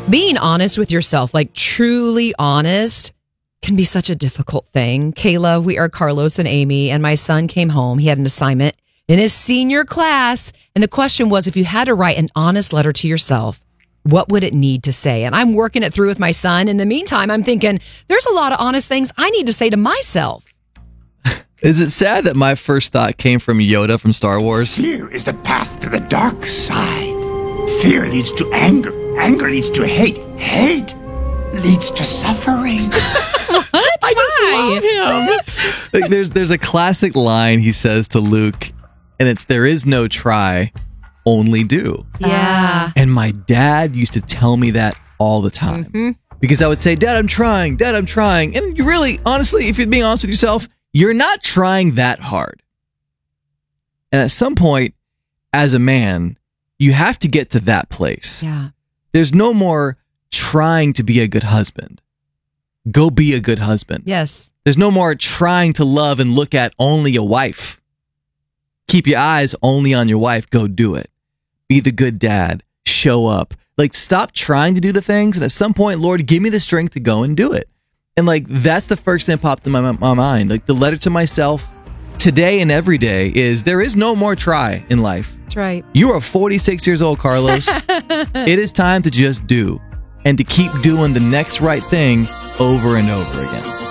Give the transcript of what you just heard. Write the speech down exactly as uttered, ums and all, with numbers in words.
Being honest with yourself, like truly honest, can be such a difficult thing. Kayla, we are Carlos and Amy, and my son came home. He had an assignment in his senior class, and the question was, if you had to write an honest letter to yourself, what would it need to say? And I'm working it through with my son. In the meantime, I'm thinking, there's a lot of honest things I need to say to myself. Is it sad that my first thought came from Yoda from Star Wars? Fear is the path to the dark side. Fear leads to anger. Anger leads to hate. Hate leads to suffering. I just love him. Like, there's there's a classic line he says to Luke, and it's, there is no try, only do. Yeah. And my dad used to tell me that all the time. Mm-hmm. Because I would say, Dad, I'm trying. Dad, I'm trying. And you really, honestly, if you're being honest with yourself, you're not trying that hard. And at some point, as a man, you have to get to that place. Yeah. There's no more trying to be a good husband. Go be a good husband. Yes. There's no more trying to love and look at only a wife. Keep your eyes only on your wife. Go do it. Be the good dad. Show up. Like, stop trying to do the things. And at some point, Lord, give me the strength to go and do it. And like, that's the first thing that popped in my, my mind. Like, the letter to myself today and every day is, there is no more try in life. That's right. You are forty-six years old, Carlos. It is time to just do, and to keep doing the next right thing over and over again.